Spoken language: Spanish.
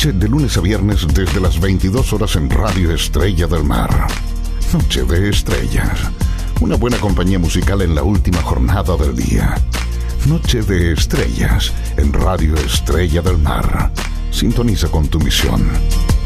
noche de lunes a viernes desde las 22 horas en Radio Estrella del Mar. Noche de Estrellas. Una buena compañía musical en la última jornada del día. Noche de Estrellas en Radio Estrella del Mar. Sintoniza con tu misión.